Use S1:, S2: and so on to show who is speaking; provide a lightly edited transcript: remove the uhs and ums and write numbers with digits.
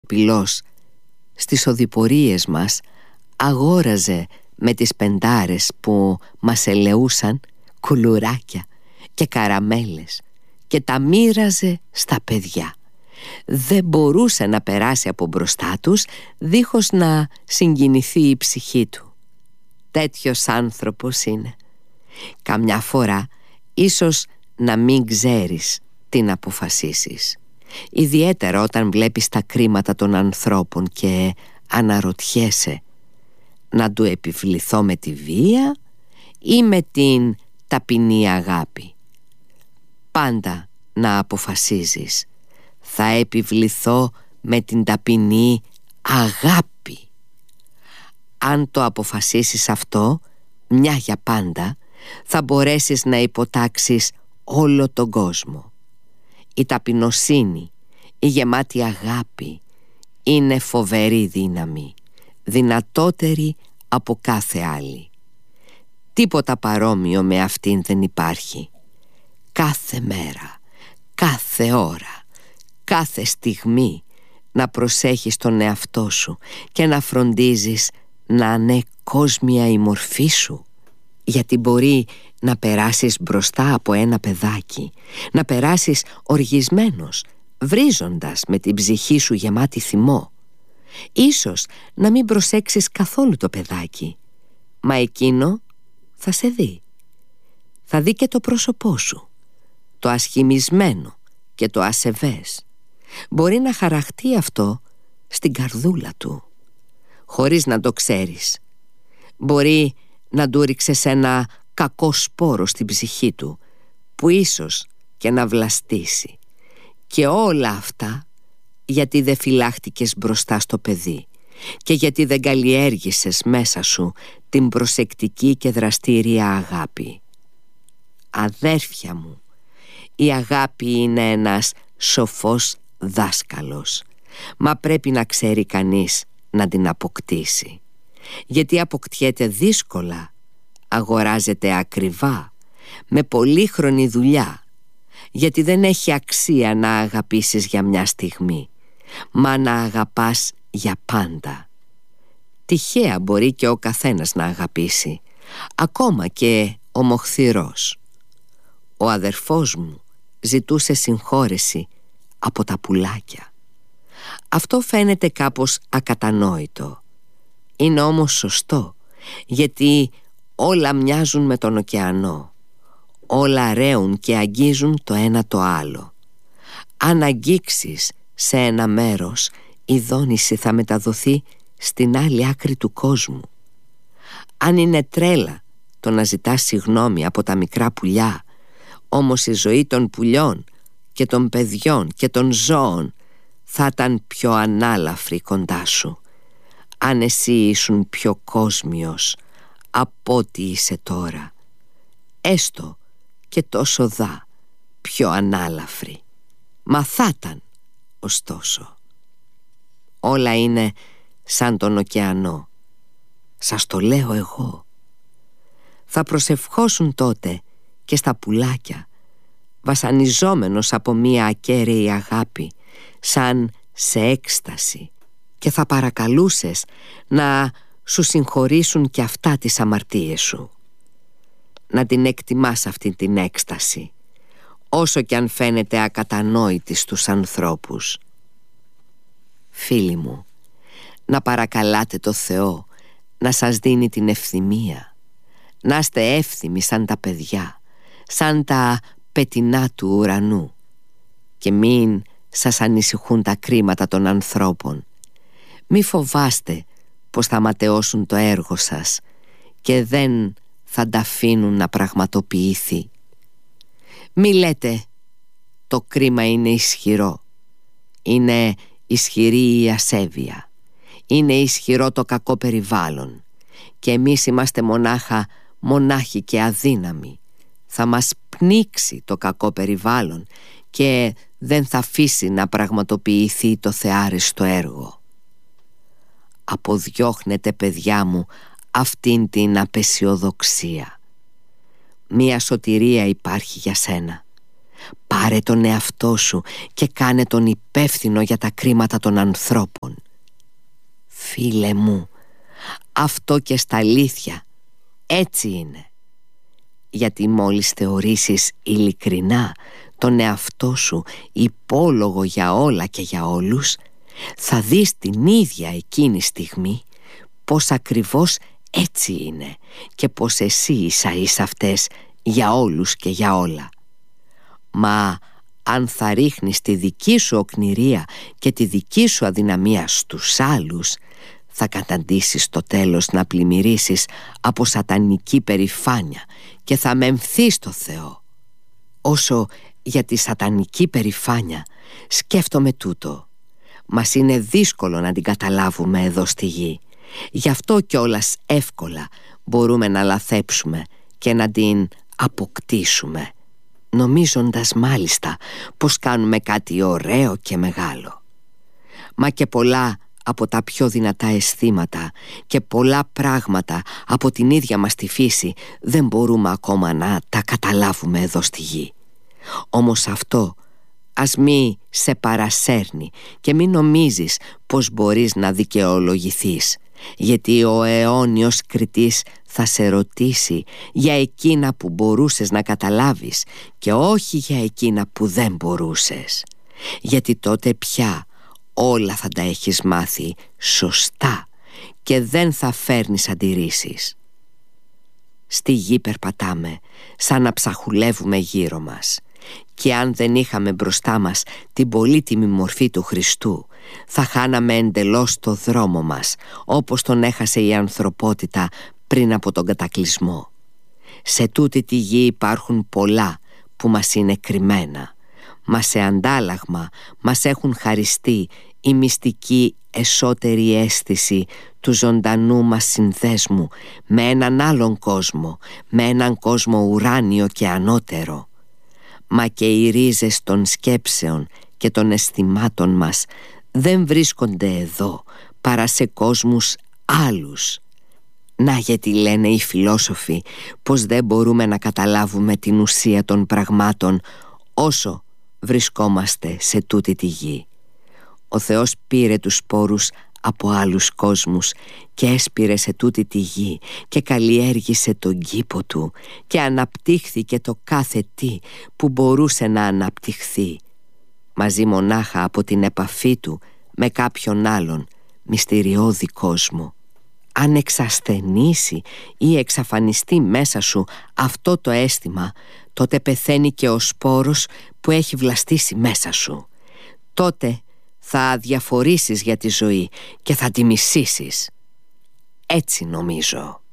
S1: σιωπηλός στις οδηπορίες μας αγόραζε με τις πεντάρες που μας ελεούσαν κουλουράκια και καραμέλες και τα μοίραζε στα παιδιά. Δεν μπορούσε να περάσει από μπροστά τους δίχως να συγκινηθεί η ψυχή του. Τέτοιος άνθρωπος είναι. Καμιά φορά ίσως να μην ξέρεις τι να αποφασίσεις, ιδιαίτερα όταν βλέπεις τα κρίματα των ανθρώπων και αναρωτιέσαι, να του επιβληθώ με τη βία ή με την ταπεινή αγάπη. Πάντα να αποφασίζεις, θα επιβληθώ με την ταπεινή αγάπη. Αν το αποφασίσεις αυτό, μια για πάντα, θα μπορέσεις να υποτάξεις όλο τον κόσμο. Η ταπεινοσύνη, η γεμάτη αγάπη είναι φοβερή δύναμη, δυνατότερη από κάθε άλλη. Τίποτα παρόμοιο με αυτήν δεν υπάρχει. Κάθε μέρα, κάθε ώρα, κάθε στιγμή να προσέχεις τον εαυτό σου και να φροντίζεις να είναι κόσμια η μορφή σου. Γιατί μπορεί να περάσεις μπροστά από ένα παιδάκι, να περάσεις οργισμένος, βρίζοντας με την ψυχή σου γεμάτη θυμό. Ίσως να μην προσέξεις καθόλου το παιδάκι, μα εκείνο θα σε δει. Θα δει και το πρόσωπό σου, το ασχημισμένο και το ασεβές. Μπορεί να χαραχτεί αυτό στην καρδούλα του, χωρίς να το ξέρεις. Μπορεί να του ρίξες ένα κακό σπόρο στην ψυχή του, που ίσως και να βλαστήσει. Και όλα αυτά γιατί δεν φυλάχτηκες μπροστά στο παιδί και γιατί δεν καλλιέργησες μέσα σου την προσεκτική και δραστήρια αγάπη. Αδέρφια μου, η αγάπη είναι ένας σοφός δάσκαλος, μα πρέπει να ξέρει κανείς να την αποκτήσει. Γιατί αποκτιέται δύσκολα, αγοράζεται ακριβά, με πολύχρονη δουλειά. Γιατί δεν έχει αξία να αγαπήσεις για μια στιγμή, μα να αγαπάς για πάντα. Τυχαία μπορεί και ο καθένας να αγαπήσει, ακόμα και ο μοχθηρός. Ο αδερφός μου ζητούσε συγχώρεση από τα πουλάκια. Αυτό φαίνεται κάπως ακατανόητο. Είναι όμως σωστό, γιατί όλα μοιάζουν με τον ωκεανό. Όλα ρέουν και αγγίζουν το ένα το άλλο. Αν αγγίξεις σε ένα μέρος, η δόνηση θα μεταδοθεί στην άλλη άκρη του κόσμου. Αν είναι τρέλα το να ζητάς συγγνώμη από τα μικρά πουλιά, όμως η ζωή των πουλιών και των παιδιών και των ζώων θα ήταν πιο ανάλαφρη κοντά σου, αν εσύ ήσουν πιο κόσμιος από ό,τι είσαι τώρα, έστω και τόσο δα πιο ανάλαφρη. Μα θα ήταν, ωστόσο. Όλα είναι σαν τον ωκεανό. Σας το λέω εγώ. Θα προσευχώσουν τότε και στα πουλάκια, βασανιζόμενος από μία ακέραιη αγάπη, σαν σε έκσταση, και θα παρακαλούσες να σου συγχωρήσουν και αυτά τις αμαρτίες σου. Να την εκτιμάς αυτή την έκσταση, όσο κι αν φαίνεται ακατανόητη στους ανθρώπους. Φίλοι μου, να παρακαλάτε το Θεό να σας δίνει την ευθυμία, να είστε εύθυμοι σαν τα παιδιά, σαν τα πετεινά του ουρανού, και μην σας ανησυχούν τα κρίματα των ανθρώπων. Μη φοβάστε πως θα ματαιώσουν το έργο σας και δεν θα τα αφήνουν να πραγματοποιηθεί. Μη λέτε το κρίμα είναι ισχυρό. Είναι ισχυρή η ασέβεια, είναι ισχυρό το κακό περιβάλλον, και εμείς είμαστε μονάχοι και αδύναμοι. Θα μας πνίξει το κακό περιβάλλον και δεν θα αφήσει να πραγματοποιηθεί το θεάριστο έργο. Αποδιώχνετε, παιδιά μου, αυτήν την απεσιοδοξία. Μία σωτηρία υπάρχει για σένα. Πάρε τον εαυτό σου και κάνε τον υπεύθυνο για τα κρίματα των ανθρώπων. Φίλε μου, αυτό και στα αλήθεια έτσι είναι. Γιατί μόλις θεωρήσεις ειλικρινά τον εαυτό σου υπόλογο για όλα και για όλους, θα δεις την ίδια εκείνη στιγμή πως ακριβώς έτσι είναι και πως εσύ ίσα-ίσα αυτές για όλους και για όλα. Μα αν θα ρίχνεις τη δική σου οκνηρία και τη δική σου αδυναμία στους άλλους, θα καταντήσεις στο τέλος να πλημμυρίσεις από σατανική περηφάνεια και θα μεμφθείς στο Θεό. Όσο για τη σατανική περηφάνεια, σκέφτομαι τούτο. Μας είναι δύσκολο να την καταλάβουμε εδώ στη γη. Γι' αυτό κιόλας εύκολα μπορούμε να λαθέψουμε και να την αποκτήσουμε, νομίζοντας μάλιστα πως κάνουμε κάτι ωραίο και μεγάλο. Μα και πολλά από τα πιο δυνατά αισθήματα και πολλά πράγματα από την ίδια μας τη φύση δεν μπορούμε ακόμα να τα καταλάβουμε εδώ στη γη. Όμως αυτό ας μη σε παρασέρνει και μη νομίζεις πως μπορείς να δικαιολογηθείς, γιατί ο αιώνιος κριτής θα σε ρωτήσει για εκείνα που μπορούσες να καταλάβεις και όχι για εκείνα που δεν μπορούσες, γιατί τότε πια όλα θα τα έχεις μάθει σωστά και δεν θα φέρνεις αντιρρήσεις. Στη γη περπατάμε σαν να ψαχουλεύουμε γύρω μας, και αν δεν είχαμε μπροστά μας την πολύτιμη μορφή του Χριστού, θα χάναμε εντελώς το δρόμο μας, όπως τον έχασε η ανθρωπότητα πριν από τον κατακλυσμό. Σε τούτη τη γη υπάρχουν πολλά που μας είναι κρυμμένα, μα σε αντάλλαγμα μας έχουν χαριστεί η μυστική εσωτερική αίσθηση του ζωντανού μας συνδέσμου με έναν άλλον κόσμο, με έναν κόσμο ουράνιο και ανώτερο. Μα και οι ρίζες των σκέψεων και των αισθημάτων μας δεν βρίσκονται εδώ, παρά σε κόσμους άλλους. Να γιατί λένε οι φιλόσοφοι πως δεν μπορούμε να καταλάβουμε την ουσία των πραγμάτων όσο βρισκόμαστε σε τούτη τη γη. Ο Θεός πήρε τους σπόρους από άλλους κόσμους και έσπηρε σε τούτη τη γη και καλλιέργησε τον κήπο του και αναπτύχθηκε το κάθε τι που μπορούσε να αναπτυχθεί, μαζί μονάχα από την επαφή του με κάποιον άλλον μυστηριώδη κόσμο. Αν εξασθενήσει ή εξαφανιστεί μέσα σου αυτό το αίσθημα, τότε πεθαίνει και ο σπόρος που έχει βλαστήσει μέσα σου. Τότε θα αδιαφορήσεις για τη ζωή και θα τη μισήσεις. Έτσι νομίζω.